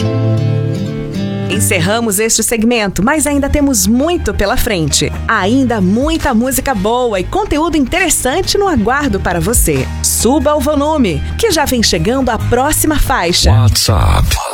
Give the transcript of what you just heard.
Encerramos este segmento, mas ainda temos muito pela frente. Ainda muita música boa e conteúdo interessante no aguardo para você. Suba o volume, que já vem chegando a próxima faixa. WhatsApp